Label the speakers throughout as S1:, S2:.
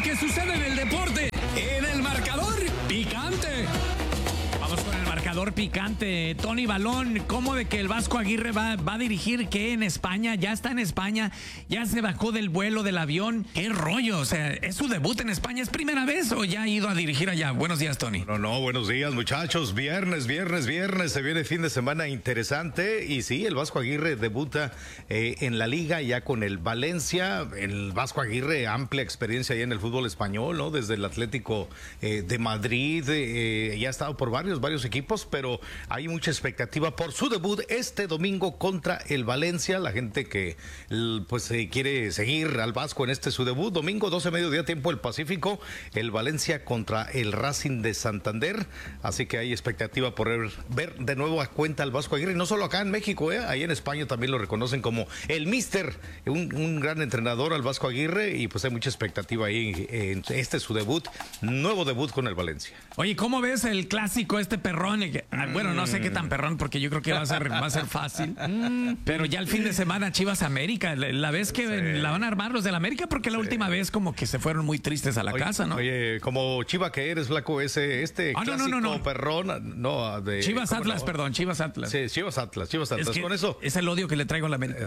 S1: que sucede en el deporte, en el marcador picante. Vamos con el marcador picante. Tony Balón, ¿cómo de que el Vasco Aguirre va a dirigir qué en España? Ya está en España, ya se bajó del vuelo del avión. ¿Qué rollo? O sea, ¿es su debut en España? ¿Es primera vez o ya ha ido a dirigir allá? Buenos días, Tony.
S2: No, buenos días, muchachos. Viernes. Se viene fin de semana interesante. Y sí, el Vasco Aguirre debuta en la Liga ya con el Valencia. El Vasco Aguirre, amplia experiencia ya en el fútbol español, ¿no? Desde el Atlético de Madrid. Ya ha estado por varios equipos, pero hay mucha expectativa por su debut este domingo contra el Valencia. La gente que pues quiere seguir al Vasco en su debut, domingo 12 mediodía tiempo del Pacífico, el Valencia contra el Racing de Santander, así que hay expectativa por ver de nuevo a cuenta al Vasco Aguirre, y no solo acá en México, ahí en España también lo reconocen como el Mister, un gran entrenador al Vasco Aguirre, y pues hay mucha expectativa ahí en su debut, nuevo debut con el Valencia.
S1: Oye, ¿cómo ves el clásico perrón? Bueno, no sé qué tan perrón, porque yo creo que va a ser fácil. Pero ya el fin de semana Chivas América, la vez que la van a armar los del América, porque la última vez como que se fueron muy tristes a la casa, ¿no?
S2: Oye, como Chiva que eres, flaco, clásico
S1: no.
S2: perrón, de
S1: Chivas Atlas, perdón, Chivas Atlas.
S2: Sí, Chivas Atlas.
S1: Es que
S2: con eso
S1: es el odio que le traigo a la mente.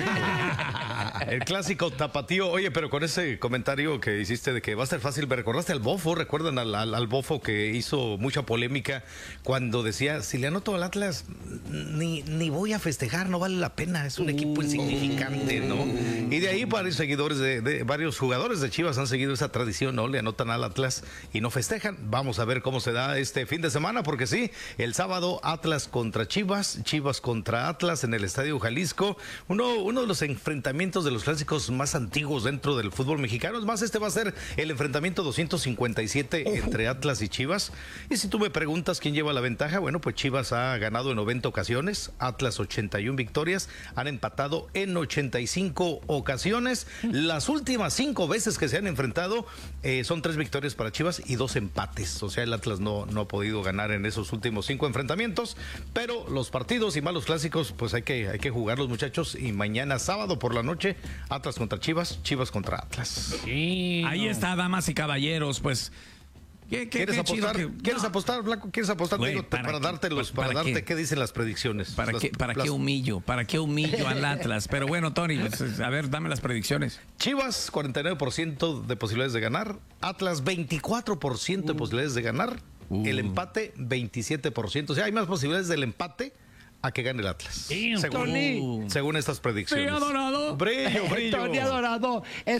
S2: El clásico tapatío. Oye, pero con ese comentario que hiciste de que va a ser fácil, me recordaste al Bofo. ¿Recuerdan al Bofo que hizo mucha polémica cuando decía, si le anoto al Atlas, ni voy a festejar, no vale la pena, es un equipo insignificante, ¿no? Y de ahí varios seguidores varios jugadores de Chivas han seguido esa tradición, ¿no? Le anotan al Atlas y no festejan. Vamos a ver cómo se da este fin de semana, porque sí, el sábado Atlas contra Chivas, Chivas contra Atlas en el Estadio Jalisco, uno de los enfrentamientos de los clásicos más antiguos dentro del fútbol mexicano. Es más, este va a ser el enfrentamiento 257 entre Atlas y Chivas. Y si tú me preguntas quién lleva la ventaja, bueno, pues Chivas ha ganado en 90 ocasiones, Atlas 81 victorias, han empatado en 85 ocasiones. Las últimas 5 veces que se han enfrentado son 3 victorias para Chivas y 2 empates. O sea, el Atlas no ha podido ganar en esos últimos 5 enfrentamientos, pero los partidos y malos clásicos, pues hay que jugarlos, muchachos. Y mañana sábado por la noche, Atlas contra Chivas, Chivas contra Atlas.
S1: Sí, ahí está, damas y caballeros, pues.
S2: ¿Quieres apostar? ¿Quieres apostar, Blanco? ¿Quieres apostar?
S1: Güey,
S2: para darte qué dicen las predicciones.
S1: ¿Para qué humillo al Atlas? Pero bueno, Tony, pues, a ver, dame las predicciones.
S2: Chivas, 49% de posibilidades de ganar. Atlas, 24% de posibilidades de ganar. El empate, 27%. O sea, hay más posibilidades del empate a que gane el Atlas. Según estas predicciones.
S1: Brillo dorado.
S2: Brillo.
S3: Tony Adorado.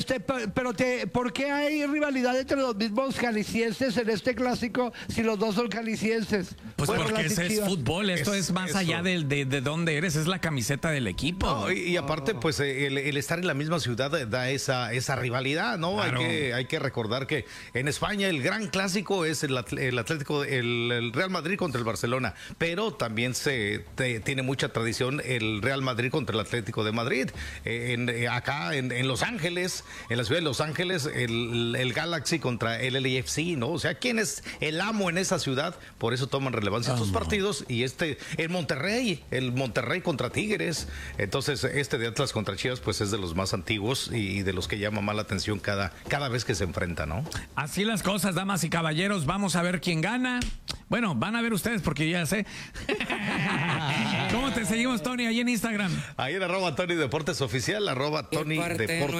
S3: ¿Por qué hay rivalidad entre los mismos jaliscienses en este clásico si los dos son jaliscienses?
S1: Pues porque ese es fútbol, esto es más allá de dónde eres, es la camiseta del equipo.
S2: No, y aparte, pues el estar en la misma ciudad da esa rivalidad, ¿no? Claro. Hay que recordar que en España el gran clásico es el Atlético, el Real Madrid contra el Barcelona, pero también tiene mucha tradición el Real Madrid contra el Atlético de Madrid. Acá en Los Ángeles, en la ciudad de Los Ángeles, el Galaxy contra el LAFC, ¿no? O sea, ¿quién es el amo en esa ciudad? Por eso toman relevancia estos partidos. Y el Monterrey contra Tigres. Entonces, de Atlas contra Chivas, pues es de los más antiguos y de los que llama más la atención cada vez que se enfrenta, ¿no?
S1: Así las cosas, damas y caballeros. Vamos a ver quién gana. Bueno, van a ver ustedes porque yo ya sé. ¿Cómo te seguimos, Tony, ahí en Instagram?
S2: Ahí en @Tony Deportes Oficial, @Tony Deportes.